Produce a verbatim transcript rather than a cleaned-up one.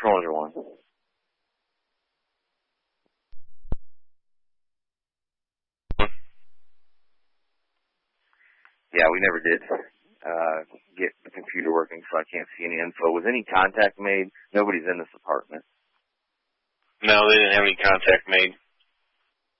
Soldier one. Yeah, we never did uh, get the computer working, so I can't see any info. Was any contact made? Nobody's in this apartment. No, they didn't have any contact made.